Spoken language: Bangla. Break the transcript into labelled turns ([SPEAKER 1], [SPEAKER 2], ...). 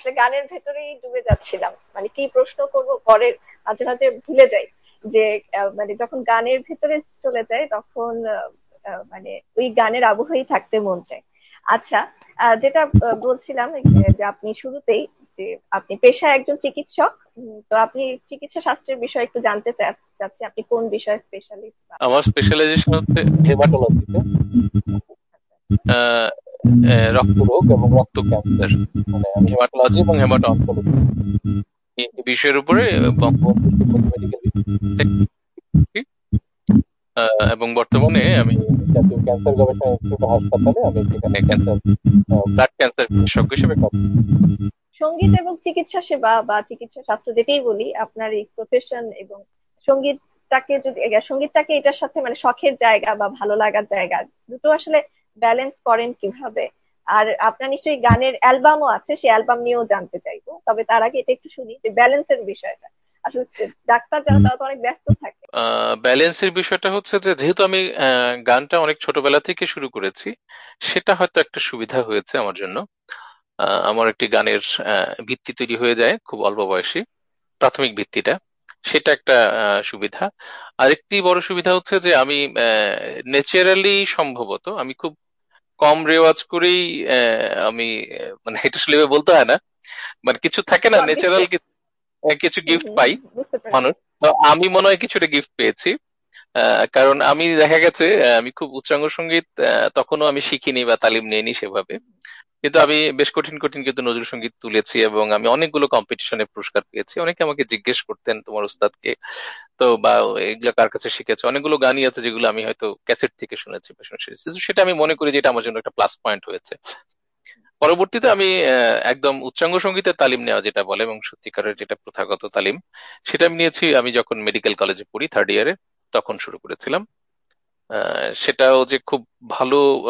[SPEAKER 1] আসলে গানের ভেতরেই ডুবে যাচ্ছিলাম, মানে কি প্রশ্ন করব পরে মাঝে মাঝে ভুলে যাই যে মানে যখন গানের ভেতরে চলে যায় তখন মানে ওই গানের আবহেই থাকতে মন চায়। আচ্ছা, যেটা বলছিলাম যে আপনি শুরুতেই যে আপনি পেশায় একজন চিকিৎসক। তো আপনি চিকিৎসা শাস্ত্রের বিষয়ে একটু জানতে চাচ্ছি, আপনি কোন বিষয়ে স্পেশালিস্ট?
[SPEAKER 2] আমার স্পেশালাইজেশন হচ্ছে হেমাটোলজিতে, রক্তরোগ এবং রক্ত ক্যান্সার। মানে আমি হেমাটোলজি এবং হেমাটো অনকোলজি এই বিষয়ের উপরে বঙ্গবন্ধু শিশুমণি মেডিকেল বিশ্ববিদ্যালয়, এবং বর্তমানে আমি জাতীয় ক্যান্সার গবেষণা ইনস্টিটিউট হাসপাতালে আমি সেখানে ক্যান্সার, ব্লাড ক্যান্সার বিশেষজ্ঞ হিসেবে কাজ করি।
[SPEAKER 1] সঙ্গীত এবং চিকিৎসা সেবা বা চিকিৎসা শাস্ত্র যেটাই বলি, আপনার এই প্রফেশন এবং সঙ্গীতটাকে এটার সাথে মানে শখের জায়গা বা ভালো লাগার জায়গা দুটো আসলে ব্যালেন্স করেন কিভাবে? আর আপনার নিশ্চয়ই গানের অ্যালবামও আছে, সেই অ্যালবাম নিয়েও জানতে চাইবো, তবে তার আগে এটা একটু শুনি যে ব্যালেন্সের বিষয়টা আসলে ডাক্তার যারা তারা তো অনেক ব্যস্ত থাকে।
[SPEAKER 2] ব্যালেন্সের বিষয়টা হচ্ছে যে যেহেতু আমি গানটা অনেক ছোটবেলা থেকে শুরু করেছি, সেটা হয়তো একটা সুবিধা হয়েছে আমার জন্য। আমার একটি গানের ভিত্তি তৈরি হয়ে যায় খুব অল্প বয়সে, প্রাথমিক ভিত্তিটা, সেটা একটা সুবিধা। আরেকটি বড় সুবিধা হচ্ছে যে আমি ন্যাচারালি, সম্ভবত আমি খুব কম রেওয়াজ করেই আমি মানে এটা আসলে এভাবে বলতে হয় না, মানে কিছু থাকে না ন্যাচারাল,
[SPEAKER 1] স্বরলিপি।
[SPEAKER 2] কিছু
[SPEAKER 1] হম
[SPEAKER 2] গিফট
[SPEAKER 1] হম
[SPEAKER 2] পাই
[SPEAKER 1] হম, বুঝতে
[SPEAKER 2] মানুষ।
[SPEAKER 1] পেরেছি।
[SPEAKER 2] তো আমি মনে হয় কিছুটা গিফট পেয়েছি। কারণ আমি দেখা গেছে আমি খুব উচ্চাঙ্গ সঙ্গীত তখনও আমি শিখিনি বা তালিম নিইনি সেভাবে, কিন্তু আমি বেশ কঠিন কঠিন কিন্তু নজরুল সঙ্গীত তুলেছি এবং আমি অনেকগুলো কম্পিটিশনে পুরস্কার পেয়েছি। অনেকে আমাকে জিজ্ঞেস করতেন তোমার উস্তাদকে, তো বা এগুলো কার কাছে শিখেছো। অনেকগুলো গানই আছে যেগুলো আমি হয়তো ক্যাসেট থেকে শুনেছি বা শুনে শিখেছি। তো সেটা আমি মনে করি যে এটা আমার জন্য একটা প্লাস পয়েন্ট হয়েছে। পরবর্তীতে আমি একদম উচ্চাঙ্গ সঙ্গীতের তালিম নেওয়া যেটা বলে এবং সত্যিকারের যেটা প্রথাগত তালিম, সেটা আমি নিয়েছি আমি যখন মেডিকেল কলেজে পড়ি থার্ড ইয়ারে, তখন শুরু করেছিলাম। সেটাও যে খুব ভালো